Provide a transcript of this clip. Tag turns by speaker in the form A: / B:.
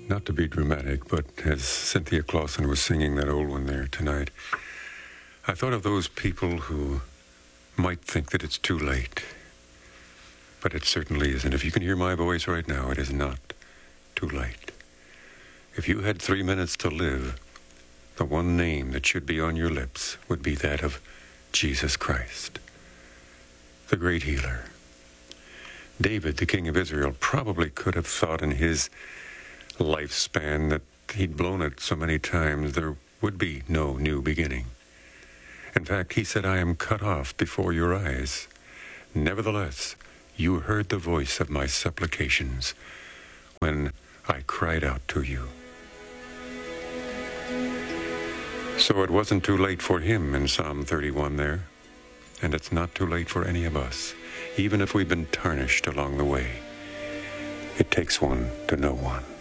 A: not to be dramatic, but as Cynthia Clausen was singing that old one there tonight, I thought of those people who might think that it's too late. But it certainly isn't. If you can hear my voice right now, it is not too late. If you had 3 minutes to live, the one name that should be on your lips would be that of Jesus Christ, the great healer. David, the king of Israel, probably could have thought in his lifespan that he'd blown it so many times there would be no new beginning. In fact, he said, I am cut off before your eyes. Nevertheless, you heard the voice of my supplications when I cried out to you. So it wasn't too late for him in Psalm 31 there, and it's not too late for any of us, even if we've been tarnished along the way. It takes one to know one.